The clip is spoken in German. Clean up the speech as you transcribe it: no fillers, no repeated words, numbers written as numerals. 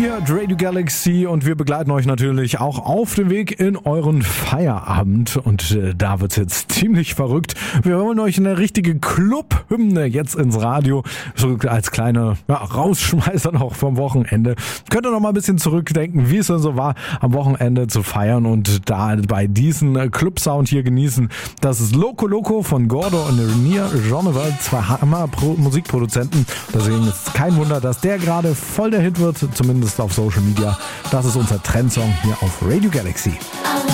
Ihr hört Radio Galaxy und wir begleiten euch natürlich auch auf dem Weg in euren Feierabend. Und da wird's jetzt ziemlich verrückt. Wir holen euch eine richtige Club-Hymne jetzt ins Radio. So als kleine Rausschmeißer noch vom Wochenende. Könnt ihr noch mal ein bisschen zurückdenken, wie es denn so war, am Wochenende zu feiern und da bei diesen Club-Sound hier genießen. Das ist Loco Loco von Gordo und Renier Jean-Neval, zwei Hammer-Musikproduzenten. Deswegen ist es kein Wunder, dass der gerade voll der Hit wird, zumindest auf Social Media. Das ist unser Trendsong hier auf Radio Galaxy.